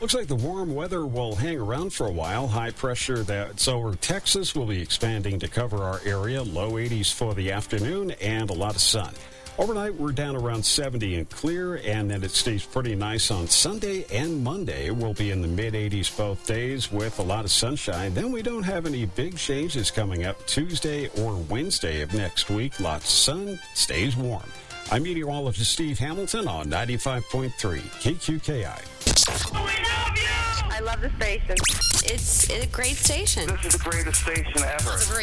Looks like the warm weather will hang around for a while. High pressure that's over Texas will be expanding to cover our area. Low 80s for the afternoon and a lot of sun. Overnight, we're down around 70 and clear, and then it stays pretty nice on Sunday and Monday. We'll be in the mid-80s both days with a lot of sunshine. Then we don't have any big changes coming up Tuesday or Wednesday of next week. Lots of sun, stays warm. I'm meteorologist Steve Hamilton on 95.3 KQKI. We love you! I love the station. It's a great station. This is the greatest station ever. It's a great